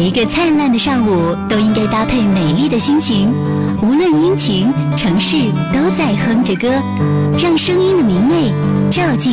一个灿烂的上午都应该搭配美丽的心情，无论阴晴，城市都在哼着歌，让声音的明媚照进